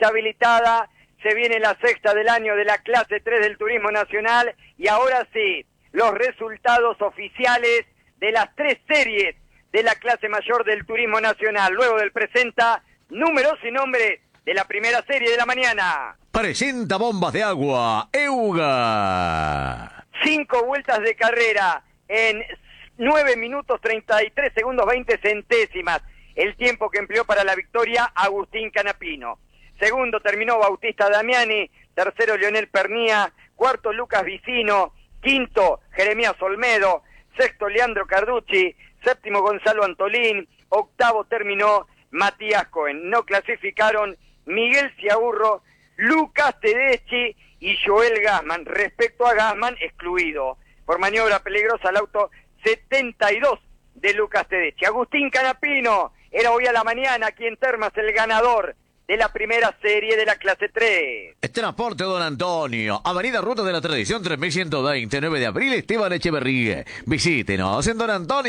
pista habilitada. Se viene la sexta del año de la clase 3 del Turismo Nacional. Y ahora sí, los resultados oficiales de las 3 series de la clase mayor del Turismo Nacional. Luego del presenta números y nombres de la primera serie de la mañana. Presenta bombas de agua, Euga. 5 vueltas de carrera en 9 minutos 33 segundos 20 centésimas. El tiempo que empleó para la victoria Agustín Canapino. Segundo terminó Bautista Damiani. Tercero Leonel Pernía. Cuarto Lucas Vicino. Quinto Jeremías Olmedo. Sexto Leandro Carducci. Séptimo Gonzalo Antolín. Octavo terminó Matías Cohen. No clasificaron Miguel Ciaburro, Lucas Tedeschi y Joel Gassman. Respecto a Gassman, excluido por maniobra peligrosa el auto 72 de Lucas Tedeschi. Agustín Canapino era hoy a la mañana aquí en Termas el ganador de la primera serie de la clase 3. Transporte Don Antonio, Avenida Ruta de la Tradición 3120, 9 de abril, Esteban Echeverría. Visítenos en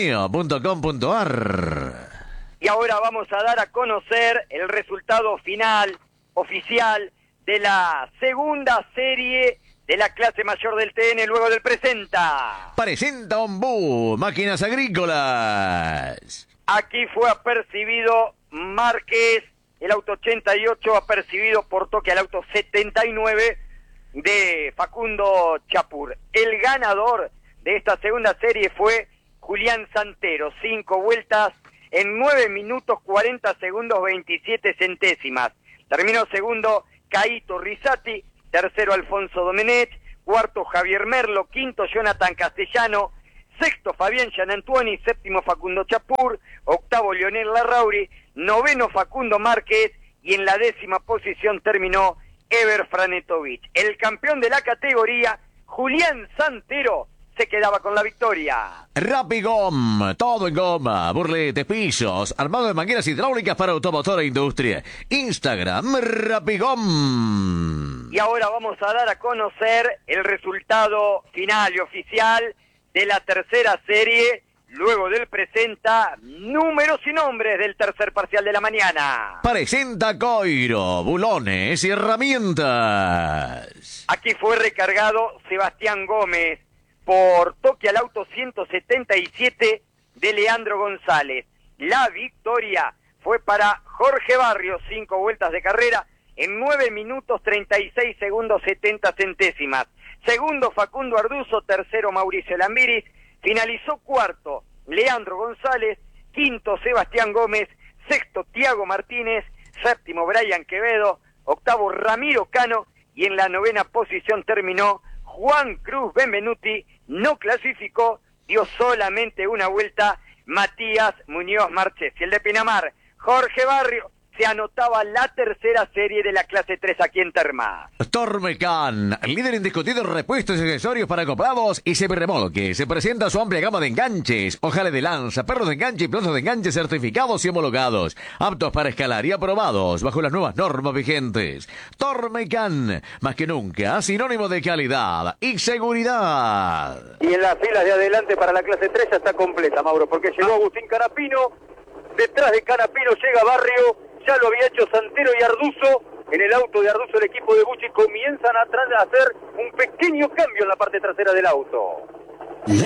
donantonio.com.ar. Y ahora vamos a dar a conocer el resultado final, oficial, de la segunda serie de la clase mayor del TN luego del presenta. Presenta Ombú, máquinas agrícolas. Aquí fue apercibido Márquez, el auto 88, apercibido por toque al auto 79 de Facundo Chapur. El ganador de esta segunda serie fue Julián Santero, 5 vueltas en 9 minutos 40 segundos 27 centésimas. Terminó segundo Caíto Risati, tercero Alfonso Domenech, cuarto Javier Merlo, quinto Jonathan Castellano, sexto Fabián Gianantuoni, séptimo Facundo Chapur, octavo Leonel Larrauri, noveno Facundo Márquez y en la 10ª posición terminó Ever Franetovich. El campeón de la categoría, Julián Santero, se quedaba con la victoria. Rapigom, todo en goma, burletes, pisos, armado de mangueras hidráulicas para automotor e industria. Instagram, Rapigom. Y ahora vamos a dar a conocer el resultado final y oficial de la tercera serie, luego del presenta números y nombres del tercer parcial de la mañana. Presenta Coiro, bulones y herramientas. Aquí fue recargado Sebastián Gómez por toque al auto 177 de Leandro González. La victoria fue para Jorge Barrios, 5 vueltas de carrera en 9 minutos 36 segundos 70 centésimas. Segundo Facundo Arduzo, tercero Mauricio Lambiris, finalizó cuarto Leandro González, quinto Sebastián Gómez, sexto Tiago Martínez, séptimo Brian Quevedo, octavo Ramiro Cano y en la 9ª posición terminó Juan Cruz Benvenuti. No clasificó, dio solamente una vuelta Matías Muñoz Marchés. Y el de Pinamar, Jorge Barrio, se anotaba la tercera serie de la clase 3 aquí en Termas. Tormecan, líder indiscutido en repuestos y accesorios para acoplados y semirremolques. Se presenta su amplia gama de enganches, ojales de lanza, perros de enganche y platos de enganche certificados y homologados, aptos para escalar y aprobados bajo las nuevas normas vigentes. Tormecan, más que nunca, sinónimo de calidad y seguridad. Y en las filas de adelante para la clase 3 ya está completa, Mauro, porque llegó Agustín Canapino, detrás de Canapino llega Barrio, ya lo había hecho Santero y Arduzo. En el auto de Arduzo el equipo de Bucci comienzan a hacer un pequeño cambio en la parte trasera del auto.